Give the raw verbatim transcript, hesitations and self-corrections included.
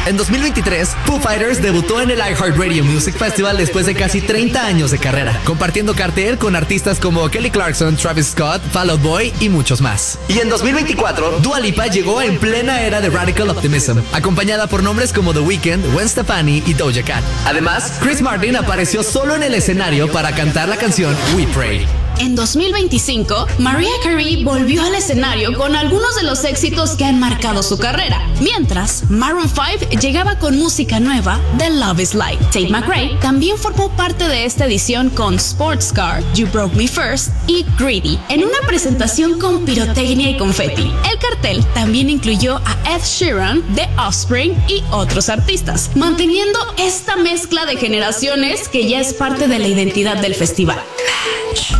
En dos mil veintitrés, Foo Fighters debutó en el iHeartRadio Music Festival después de casi treinta años de carrera, compartiendo cartel con artistas como Kelly Clarkson, Travis Scott, Fall Out Boy y muchos más. Y en dos mil veinticuatro, Dua Lipa llegó en plena era de Radical Optimism, acompañada por nombres como The Weeknd, Gwen Stefani y Doja Cat. Además, Chris Martin apareció solo en el escenario para cantar la canción We Pray. En dos mil veinticinco, Mariah Carey volvió al escenario con algunos de los éxitos que han marcado su carrera, mientras Maroon cinco llegaba con música nueva de Love Is Like. Tate McRae también formó parte de esta edición con Sports Car, You Broke Me First y Greedy, en una presentación con pirotecnia y confeti. El cartel también incluyó a Ed Sheeran, The Offspring y otros artistas, manteniendo esta mezcla de generaciones que ya es parte de la identidad del festival.